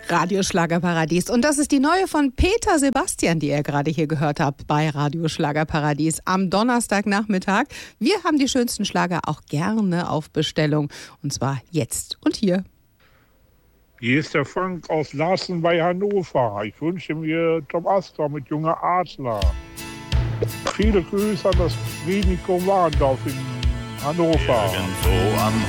Radio Schlagerparadies. Und das ist die neue von Peter Sebastian, die ihr gerade hier gehört habt bei Radio Schlagerparadies am Donnerstagnachmittag. Wir haben die schönsten Schlager auch gerne auf Bestellung. Und zwar jetzt und hier. Hier ist der Frank aus Larsen bei Hannover. Ich wünsche mir Tom Astor mit Junger Adler. Viele Grüße an das Klinikum Warendorf in Hannover. Irgendwo am